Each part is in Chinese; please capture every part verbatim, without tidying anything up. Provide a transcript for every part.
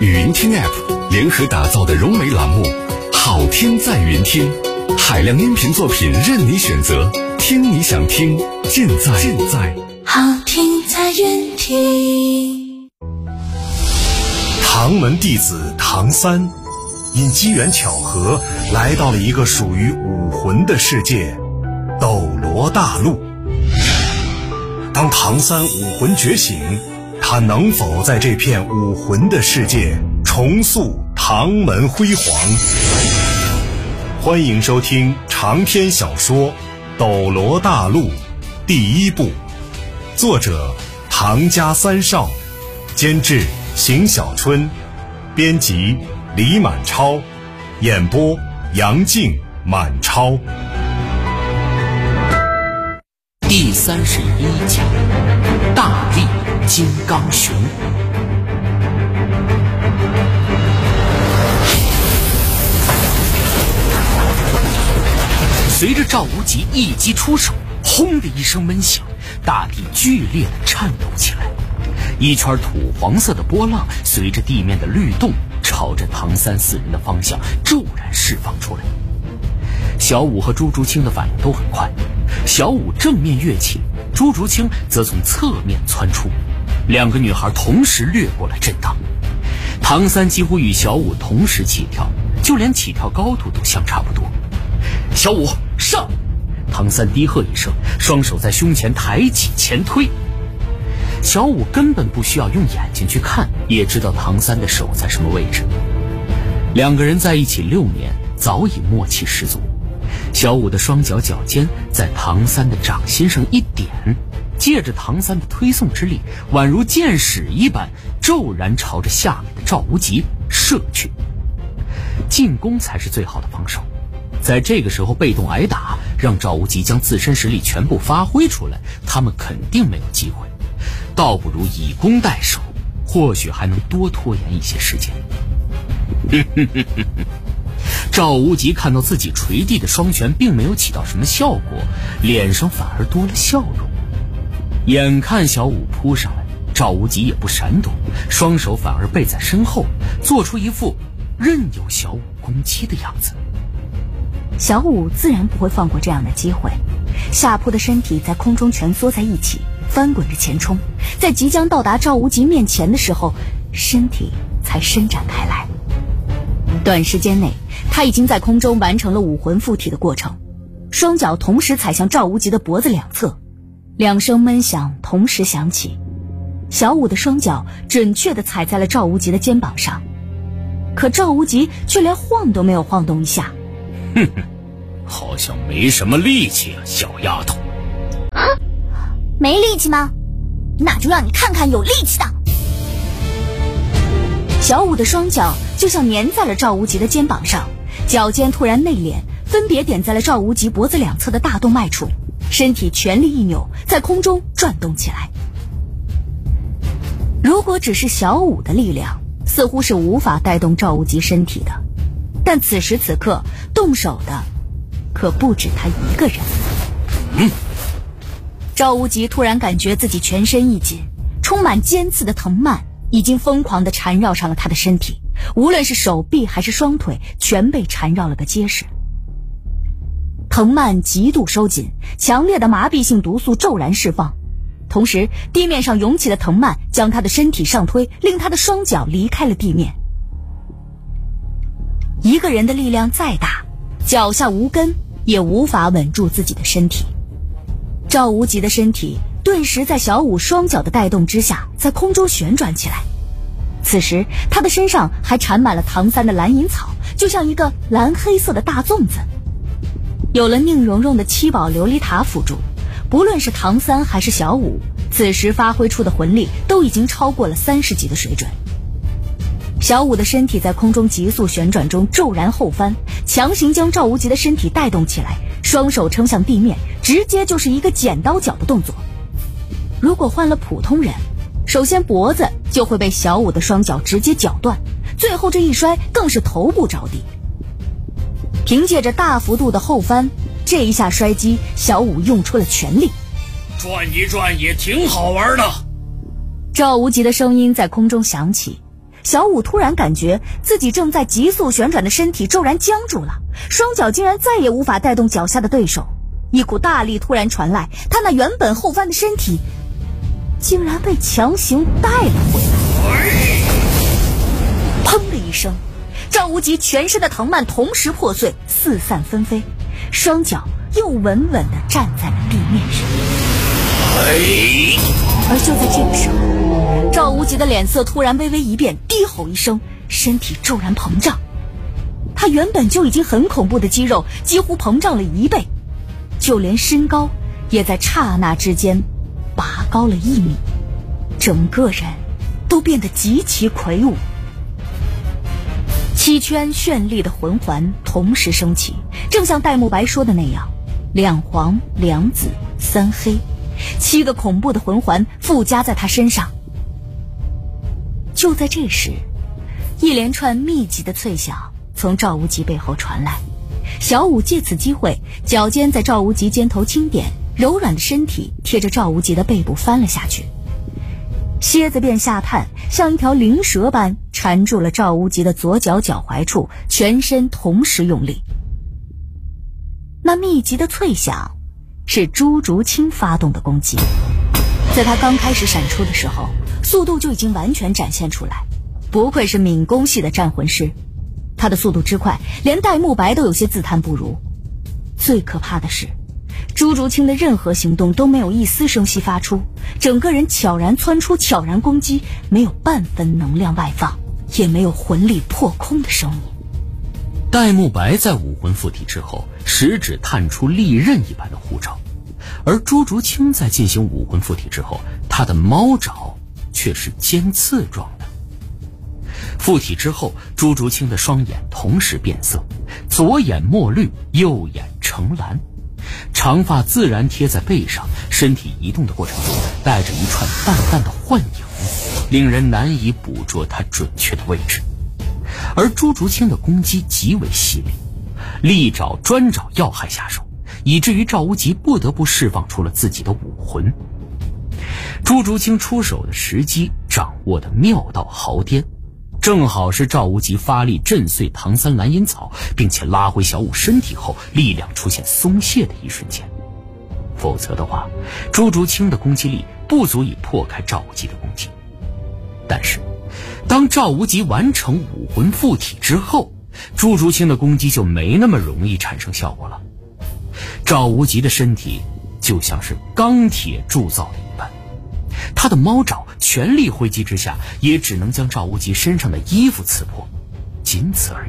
语音听 App 联合打造的融媒栏目，好听在云听，海量音频作品任你选择，听你想听，尽在尽在好听在云听。 唐门弟子唐三因机缘巧合来到了一个属于武魂的世界斗罗大陆。当唐三武魂觉醒，他能否在这片武魂的世界重塑唐门辉煌？欢迎收听长篇小说《斗罗大陆》第一部，作者唐家三少，监制邢小春，编辑李满超，演播杨静、满超。 第三十一讲，大力金刚熊。随着赵无极一击出手，轰的一声闷响，大地剧烈的颤抖起来，一圈土黄色的波浪随着地面的律动，朝着唐三四人的方向骤然释放出来。小五和朱竹清的反应都很快，小五正面跃起，朱竹清则从侧面窜出，两个女孩同时掠过了震荡。唐三几乎与小五同时起跳，就连起跳高度都相差不多。小五上！唐三低喝一声，双手在胸前抬起前推。小五根本不需要用眼睛去看，也知道唐三的手在什么位置。两个人在一起六年，早已默契十足。小五的双脚脚尖在唐三的掌心上一点，借着唐三的推送之力，宛如箭矢一般，骤然朝着下面的赵无极射去。进攻才是最好的防守，在这个时候被动挨打，让赵无极将自身实力全部发挥出来，他们肯定没有机会，倒不如以攻代守，或许还能多拖延一些时间。赵无极看到自己垂地的双拳并没有起到什么效果，脸上反而多了笑容。眼看小五扑上来，赵无极也不闪躲，双手反而背在身后，做出一副任由小五攻击的样子。 小五自然不会放过这样的机会，下扑的身体在空中蜷缩在一起，翻滚着前冲，在即将到达赵无极面前的时候，身体才伸展开来。短时间内，他已经在空中完成了武魂附体的过程，双脚同时踩向赵无极的脖子两侧，两声闷响同时响起，小五的双脚准确地踩在了赵无极的肩膀上，可赵无极却连晃都没有晃动一下。 哼哼，好像没什么力气啊，小丫头。 哼，没力气吗？那就让你看看有力气的。 小五的双脚就像粘在了赵无极的肩膀上，脚尖突然内敛，分别点在了赵无极脖子两侧的大动脉处，身体全力一扭，在空中转动起来。如果只是小五的力量，似乎是无法带动赵无极身体的，但此时此刻动手的可不止他一个人。 嗯， 赵无极突然感觉自己全身一紧，充满尖刺的藤蔓已经疯狂地缠绕上了他的身体，无论是手臂还是双腿，全被缠绕了个结实。藤蔓极度收紧，强烈的麻痹性毒素骤然释放，同时地面上涌起的藤蔓将他的身体上推，令他的双脚离开了地面。一个人的力量再大，脚下无根也无法稳住自己的身体。赵无极的身体顿时在小五双脚的带动之下，在空中旋转起来。此时他的身上还缠满了唐三的蓝银草，就像一个蓝黑色的大粽子。有了宁荣荣的七宝琉璃塔辅助，不论是唐三还是小五，此时发挥出的魂力都已经超过了三十级的水准。小五的身体在空中急速旋转中骤然后翻，强行将赵无极的身体带动起来，双手撑向地面，直接就是一个剪刀脚的动作。如果换了普通人，首先脖子就会被小五的双脚直接绞断，最后这一摔更是头部着地。凭借着大幅度的后翻，这一下摔击，小五用出了全力。 转一转也挺好玩的。 赵无极的声音在空中响起， 小五突然感觉自己正在急速旋转的身体骤然僵住了，双脚竟然再也无法带动脚下的对手。一股大力突然传来，他那原本后翻的身体竟然被强行带了回来。砰的一声，赵无极全身的藤蔓同时破碎，四散纷飞，双脚又稳稳地站在了地面上。而就在这个时候，赵无极的脸色突然微微一变，低吼一声，身体骤然膨胀。他原本就已经很恐怖的肌肉几乎膨胀了一倍，就连身高也在刹那之间拔高了一米，整个人都变得极其魁梧。七圈绚丽的魂环同时升起，正像戴沐白说的那样，两黄两紫三黑，七个恐怖的魂环附加在他身上。就在这时，一连串密集的脆响从赵无极背后传来，小五借此机会，脚尖在赵无极肩头轻点，柔软的身体贴着赵无极的背部翻了下去。蝎子变下探，像一条灵蛇般缠住了赵无极的左脚脚踝处，全身同时用力。那密集的脆响是朱竹清发动的攻击，在他刚开始闪出的时候，速度就已经完全展现出来，不愧是敏攻系的战魂师，他的速度之快，连戴沐白都有些自叹不如。最可怕的是，朱竹清的任何行动都没有一丝声息发出，整个人悄然窜出，悄然攻击，没有半分能量外放，也没有魂力破空的声音。 戴沐白在武魂附体之后，食指探出利刃一般的护爪，而朱竹清在进行武魂附体之后，他的猫爪却是尖刺状的。附体之后，朱竹清的双眼同时变色，左眼墨绿，右眼橙蓝，长发自然贴在背上，身体移动的过程中带着一串淡淡的幻影，令人难以捕捉它准确的位置。而朱竹清的攻击极为犀利，利爪专找要害下手，以至于赵无极不得不释放出了自己的武魂。朱竹清出手的时机掌握的妙到毫巅，正好是赵无极发力震碎唐三蓝银草并且拉回小五身体后，力量出现松懈的一瞬间。否则的话，朱竹清的攻击力不足以破开赵无极的攻击。但是当赵无极完成武魂附体之后，朱竹清的攻击就没那么容易产生效果了。赵无极的身体就像是钢铁铸造的一般，他的猫爪全力挥击之下，也只能将赵无极身上的衣服刺破，仅此而已。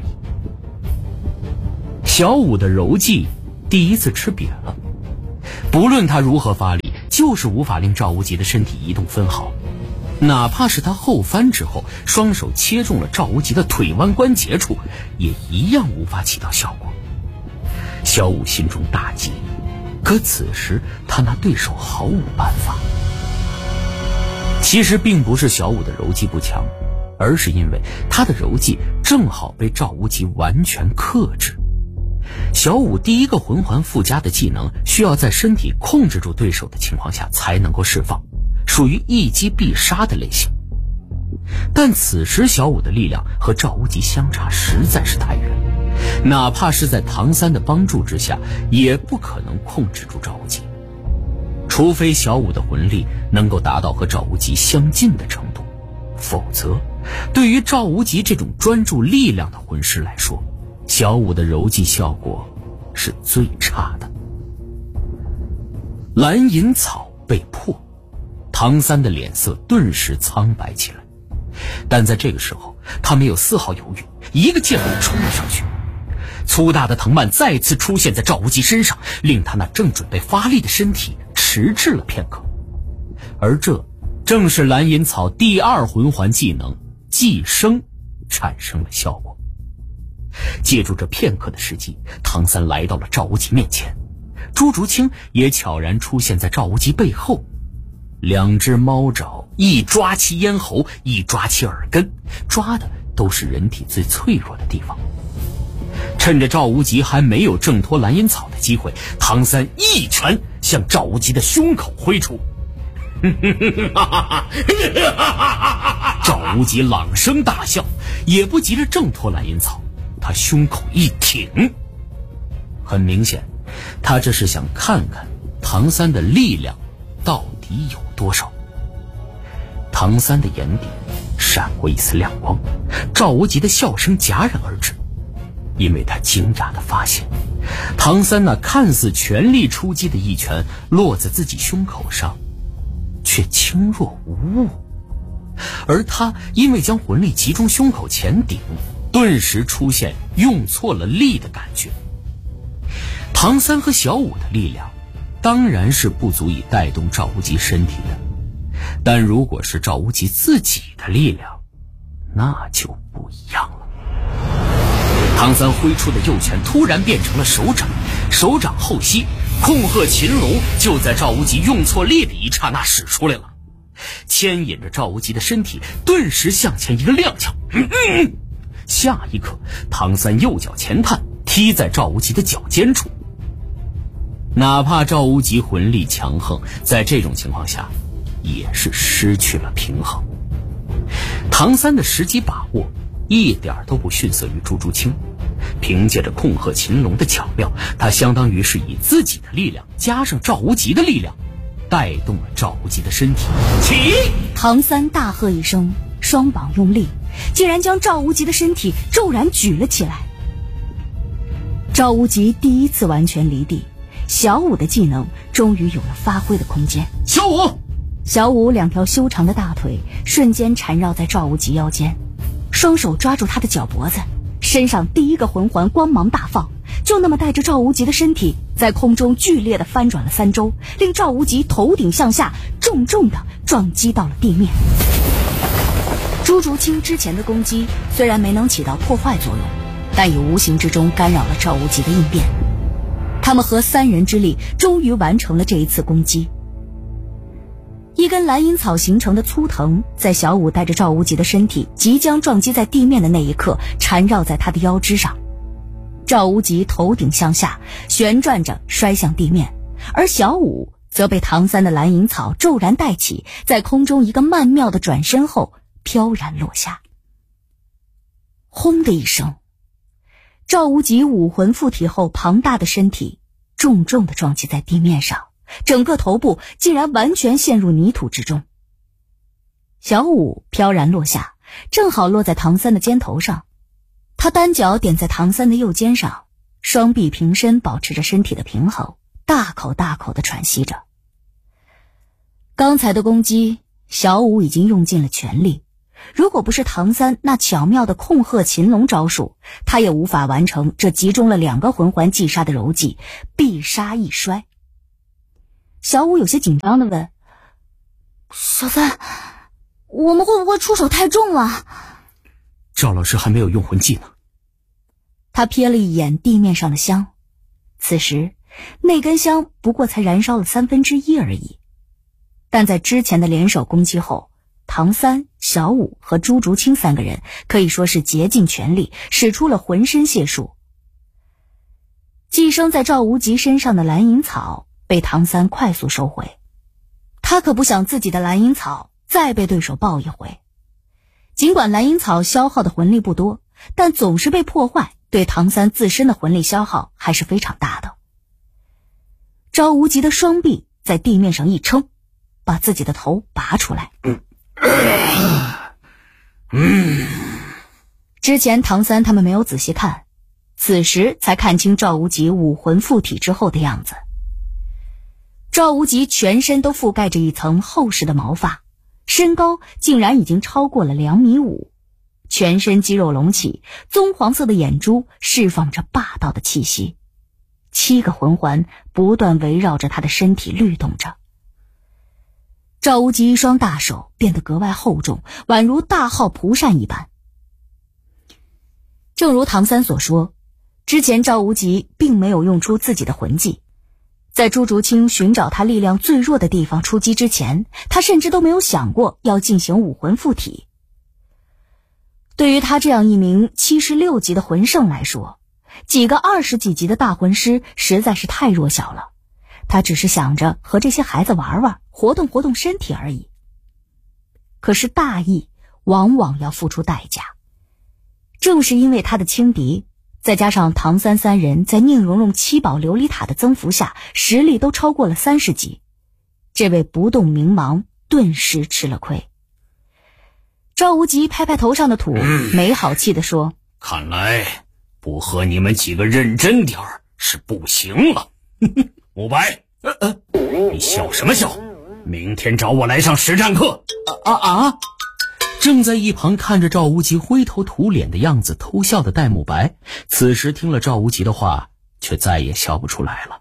小五的柔技第一次吃瘪了，不论他如何发力，就是无法令赵无极的身体移动分毫。哪怕是他后翻之后，双手切中了赵无极的腿弯关节处，也一样无法起到效果。小五心中大急，可此时他拿对手毫无办法。其实并不是小五的柔技不强，而是因为他的柔技正好被赵无极完全克制。小五第一个魂环附加的技能需要在身体控制住对手的情况下才能够释放，属于一击必杀的类型。但此时小五的力量和赵无极相差实在是太远，哪怕是在唐三的帮助之下，也不可能控制住赵无极。除非小五的魂力能够达到和赵无极相近的程度，否则对于赵无极这种专注力量的魂师来说，小五的柔技效果是最差的。蓝银草被破，唐三的脸色顿时苍白起来，但在这个时候他没有丝毫犹豫，一个箭步冲了上去。粗大的藤蔓再次出现在赵无极身上，令他那正准备发力的身体迟滞了片刻。而这正是蓝银草第二魂环技能寄生产生了效果。借助这片刻的时机，唐三来到了赵无极面前，朱竹清也悄然出现在赵无极背后，两只猫爪一抓其咽喉，一抓其耳根，抓的都是人体最脆弱的地方。趁着赵无极还没有挣脱蓝银草的机会，唐三一拳向赵无极的胸口挥出。 赵无极朗声大笑，也不急着挣脱蓝银草，他胸口一挺。很明显，他这是想看看唐三的力量到底有多少。唐三的眼底闪过一丝亮光，赵无极的笑声戛然而止，因为他惊讶地发现，唐三那看似全力出击的一拳落在自己胸口上，却轻若无物，而他因为将魂力集中胸口前顶，顿时出现用错了力的感觉。唐三和小五的力量当然是不足以带动赵无极身体的，但如果是赵无极自己的力量，那就不一样了。唐三挥出的右拳突然变成了手掌，手掌后吸，控鹤擒龙就在赵无极用错力的一刹那使出来了，牵引着赵无极的身体顿时向前一个踉跄。嗯嗯、下一刻，唐三右脚前探，踢在赵无极的脚尖处。哪怕赵无极魂力强横，在这种情况下也是失去了平衡。唐三的时机把握一点都不逊色于朱竹清，凭借着控鹤擒龙的巧妙，他相当于是以自己的力量加上赵无极的力量，带动了赵无极的身体。起！ 唐三大喝一声，双膀用力，竟然将赵无极的身体骤然举了起来。赵无极第一次完全离地，小五的技能终于有了发挥的空间。 小五， 小五两条修长的大腿瞬间缠绕在赵无极腰间，双手抓住他的脚脖子，身上第一个魂环光芒大放，就那么带着赵无极的身体在空中剧烈的翻转了三周，令赵无极头顶向下重重的撞击到了地面。朱竹清之前的攻击虽然没能起到破坏作用，但也无形之中干扰了赵无极的应变。他们合三人之力终于完成了这一次攻击。一根蓝银草形成的粗藤在小五带着赵无极的身体即将撞击在地面的那一刻缠绕在他的腰肢上，赵无极头顶向下旋转着摔向地面，而小五则被唐三的蓝银草骤然带起，在空中一个曼妙的转身后飘然落下。轰的一声，赵无极武魂附体后庞大的身体重重地撞击在地面上，整个头部竟然完全陷入泥土之中。小五飘然落下，正好落在唐三的肩头上，他单脚点在唐三的右肩上，双臂平伸，保持着身体的平衡，大口大口地喘息着。刚才的攻击，小五已经用尽了全力，如果不是唐三那巧妙的控鹤擒龙招数，他也无法完成这集中了两个魂环击杀的柔技必杀一摔。小五有些紧张地问： 小三，我们会不会出手太重了？ 赵老师还没有用魂技呢。 他瞥了一眼地面上的香，此时那根香不过才燃烧了三分之一而已，但在之前的联手攻击后，唐三、小五和朱竹清三个人可以说是竭尽全力，使出了浑身解数。寄生在赵无极身上的蓝银草被唐三快速收回，他可不想自己的蓝银草再被对手爆一回。尽管蓝银草消耗的魂力不多，但总是被破坏，对唐三自身的魂力消耗还是非常大的。赵无极的双臂在地面上一撑，把自己的头拔出来。 嗯， 之前唐三他们没有仔细看，此时才看清赵无极武魂附体之后的样子。赵无极全身都覆盖着一层厚实的毛发，身高竟然已经超过了两米五，全身肌肉隆起，棕黄色的眼珠释放着霸道的气息，七个魂环不断围绕着他的身体律动着。赵无极一双大手变得格外厚重，宛如大号蒲扇一般。正如唐三所说，之前赵无极并没有用出自己的魂技，在朱竹清寻找他力量最弱的地方出击之前，他甚至都没有想过要进行武魂附体。对于他这样一名七十六级的魂圣来说，几个二十几级的大魂师实在是太弱小了，他只是想着和这些孩子玩玩，活动活动身体而已。可是大意往往要付出代价。正是因为他的轻敌，再加上唐三三人在宁荣荣七宝琉璃塔的增幅下，实力都超过了三十级，这位不动明王顿时吃了亏。赵无极拍拍头上的土，嗯、没好气地说： 看来不和你们几个认真点儿是不行了。慕白，呃呃，你笑什么笑？明天找我来上实战课。 啊啊啊！ 正在一旁看着赵无极灰头土脸的样子偷笑的戴沐白，此时听了赵无极的话，却再也笑不出来了。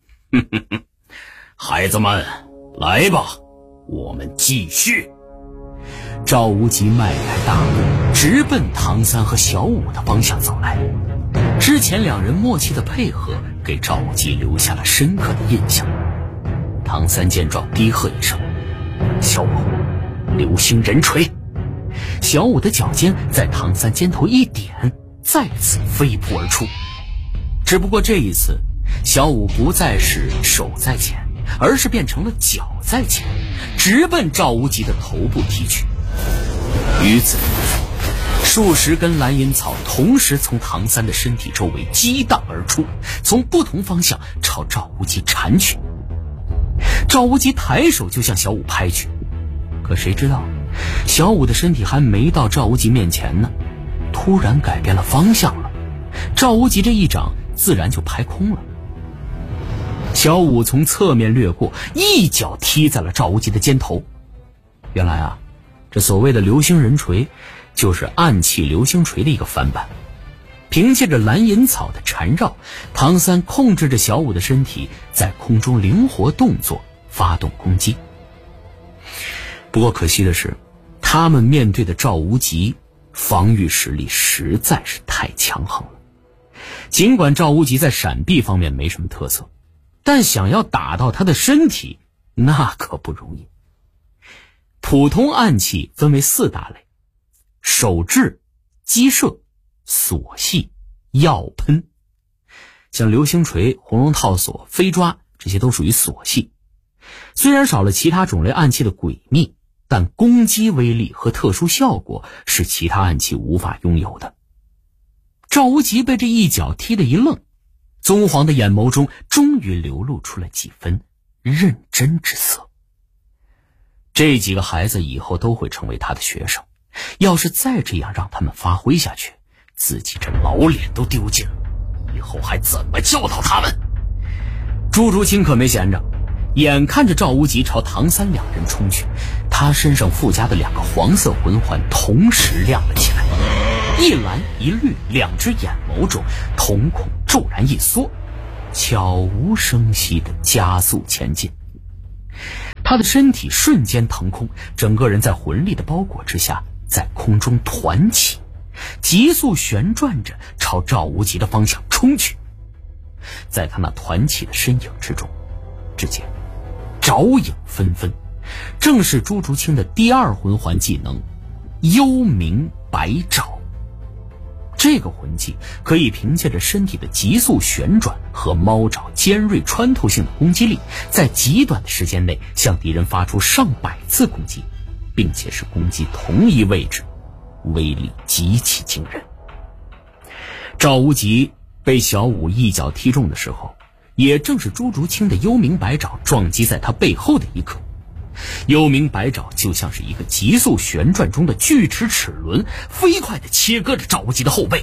孩子们，来吧，我们继续。 赵无极迈开大步，直奔唐三和小五的方向走来。之前两人默契的配合，给赵无极留下了深刻的印象。唐三见状低喝一声：小五，流星人锤！小五的脚尖在唐三肩头一点，再次飞扑而出。只不过这一次，小五不再是手在前，而是变成了脚在前，直奔赵无极的头部踢去。与此同时，数十根蓝银草同时从唐三的身体周围激荡而出，从不同方向朝赵无极缠去。赵无极抬手就向小五拍去，可谁知道小五的身体还没到赵无极面前呢，突然改变了方向了，赵无极这一掌自然就拍空了。小五从侧面掠过，一脚踢在了赵无极的肩头。原来啊，这所谓的流星人锤就是暗器流星锤的一个翻版。凭借着蓝银草的缠绕，唐三控制着小五的身体在空中灵活动作，发动攻击。不过可惜的是，他们面对的赵无极防御实力实在是太强横了。尽管赵无极在闪避方面没什么特色，但想要打到他的身体那可不容易。普通暗器分为四大类：手制、击射、锁系、药喷。像流星锤、红龙套索、飞抓，这些都属于锁系。虽然少了其他种类暗器的诡秘，但攻击威力和特殊效果是其他暗器无法拥有的。赵无极被这一脚踢得一愣，棕黄的眼眸中终于流露出了几分认真之色。这几个孩子以后都会成为他的学生，要是再这样让他们发挥下去，自己这老脸都丢尽了，以后还怎么教导他们？朱竹清可没闲着，眼看着赵无极朝唐三两人冲去，他身上附加的两个黄色魂环同时亮了起来，一蓝一绿，两只眼眸中瞳孔骤然一缩，悄无声息地加速前进。他的身体瞬间腾空，整个人在魂力的包裹之下在空中团起，急速旋转着朝赵无极的方向冲去。在他那团起的身影之中，只见爪影纷纷，正是朱竹清的第二魂环技能幽冥白爪。这个魂技可以凭借着身体的急速旋转和猫爪尖锐穿透性的攻击力，在极短的时间内向敌人发出上百次攻击，并且是攻击同一位置，威力极其惊人。赵无极被小五一脚踢中的时候，也正是朱竹清的幽冥白爪撞击在他背后的一刻。幽冥白爪就像是一个急速旋转中的锯齿齿轮，飞快地切割着赵无极的后背。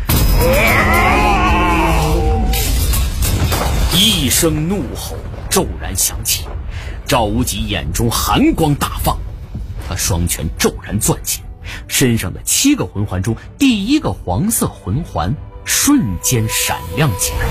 一声怒吼骤然响起，赵无极眼中寒光大放，他双拳骤然攥起，身上的七个魂环中第一个黄色魂环瞬间闪亮起来，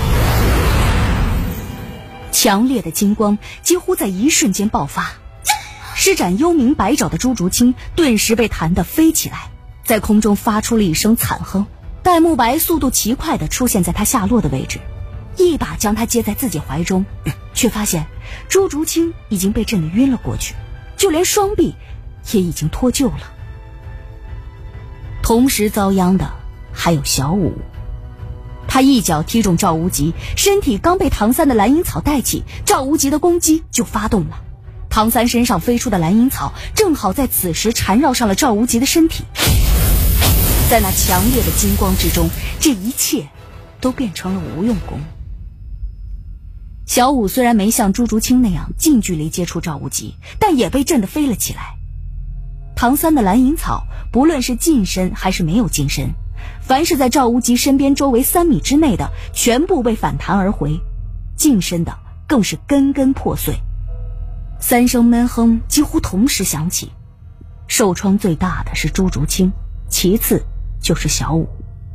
强烈的金光几乎在一瞬间爆发。施展幽冥白爪的朱竹清顿时被弹得飞起来，在空中发出了一声惨哼。戴沐白速度奇快地出现在他下落的位置，一把将他接在自己怀中，却发现朱竹清已经被震得晕了过去，就连双臂也已经脱臼了。同时遭殃的还有小五，他一脚踢中赵无极，身体刚被唐三的蓝银草带起，赵无极的攻击就发动了。 唐三身上飞出的蓝银草正好在此时缠绕上了赵无极的身体。在那强烈的金光之中，这一切都变成了无用功。小五虽然没像朱竹清那样近距离接触赵无极，但也被震得飞了起来。唐三的蓝银草不论是近身还是没有近身，凡是在赵无极身边周围三米之内的全部被反弹而回，近身的更是根根破碎。三声闷哼几乎同时响起，受创最大的是朱竹清，其次就是小五。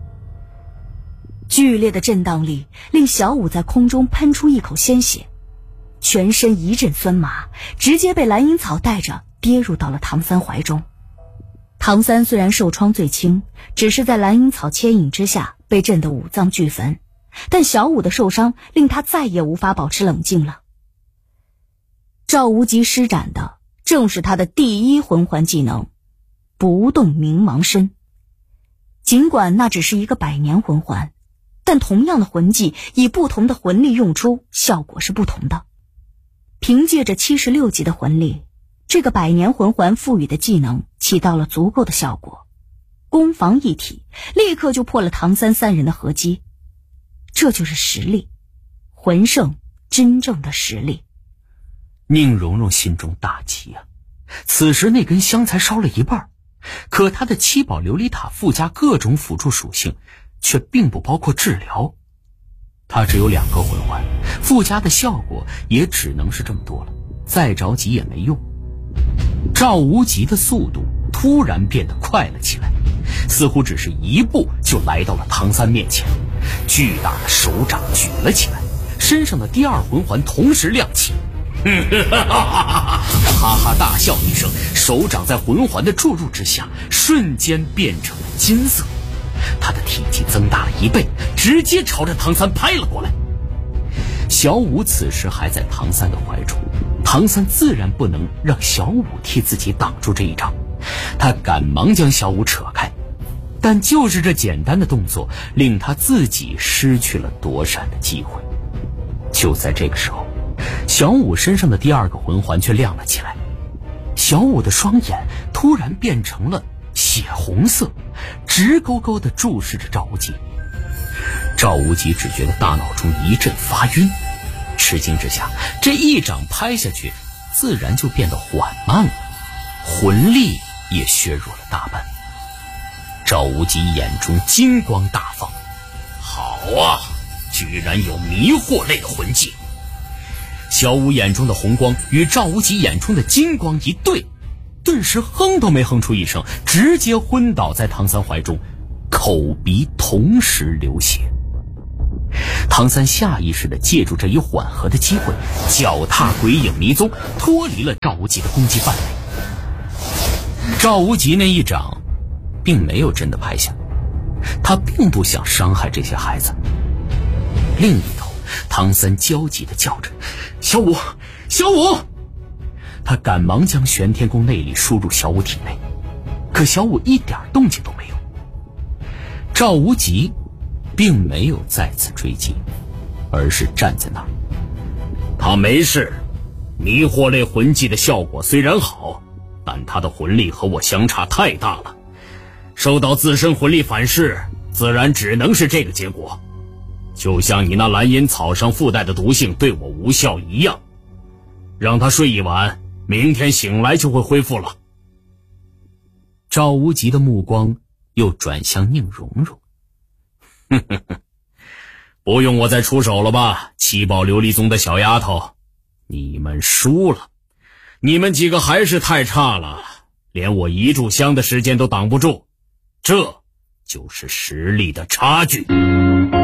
剧烈的震荡力令小五在空中喷出一口鲜血，全身一阵酸麻，直接被蓝银草带着跌入到了唐三怀中。唐三虽然受创最轻，只是在蓝银草牵引之下被震得五脏俱焚，但小五的受伤令他再也无法保持冷静了。赵无极施展的正是他的第一魂环技能不动明盲身。尽管那只是一个百年魂环，但同样的魂技以不同的魂力用出，效果是不同的。凭借着七十六级的魂力，这个百年魂环赋予的技能起到了足够的效果，攻防一体，立刻就破了唐三三人的合击。这就是实力，魂圣真正的实力。 宁荣荣心中大急啊！此时那根香才烧了一半，可他的七宝琉璃塔附加各种辅助属性，却并不包括治疗。他只有两个魂环，附加的效果也只能是这么多了，再着急也没用。赵无极的速度突然变得快了起来，似乎只是一步就来到了唐三面前，巨大的手掌举了起来，身上的第二魂环同时亮起。哈哈大笑一声，手掌在魂环的注入之下瞬间变成了金色，他的体积增大了一倍，直接朝着唐三拍了过来。小五此时还在唐三的怀中，唐三自然不能让小五替自己挡住这一招，他赶忙将小五扯开，但就是这简单的动作令他自己失去了躲闪的机会。就在这个时候，小五身上的第二个魂环却亮了起来，小五的双眼突然变成了血红色，直勾勾地注视着赵无极。赵无极只觉得大脑中一阵发晕，吃惊之下，这一掌拍下去自然就变得缓慢了，魂力也削弱了大半。赵无极眼中金光大放，好啊，居然有迷惑类的魂技。小五眼中的红光与赵无极眼中的金光一对，顿时哼都没哼出一声，直接昏倒在唐三怀中，口鼻同时流血。唐三下意识地借助这一缓和的机会，脚踏鬼影迷踪，脱离了赵无极的攻击范围。赵无极那一掌并没有真的拍下，他并不想伤害这些孩子。另一头，唐三焦急地叫着：“小五，小五！”他赶忙将玄天宫内力输入小五体内，可小五一点动静都没有。赵无极并没有再次追击，而是站在那儿。他没事，迷惑类魂技的效果虽然好，但他的魂力和我相差太大了，受到自身魂力反噬，自然只能是这个结果。就像你那蓝银草上附带的毒性对我无效一样，让他睡一晚，明天醒来就会恢复了。赵无极的目光又转向宁荣荣。哼哼哼，不用我再出手了吧，七宝琉璃宗的小丫头，你们输了。你们几个还是太差了，连我一炷香的时间都挡不住，这就是实力的差距。